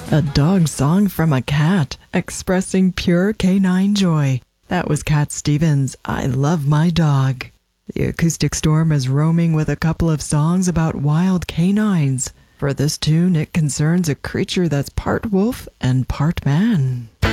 A dog song from a cat, expressing pure canine joy. That was Cat Stevens' I Love My Dog. The Acoustic Storm is roaming with a couple of songs about wild canines. For this tune, it concerns a creature that's part wolf and part man.